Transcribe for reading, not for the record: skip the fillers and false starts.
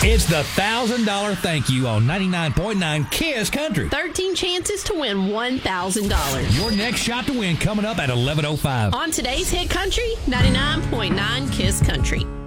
It's the $1,000 thank you on 99.9 KISS Country. 13 chances to win $1,000. Your next shot to win coming up at 11:05. On today's Hit Country, 99.9 KISS Country.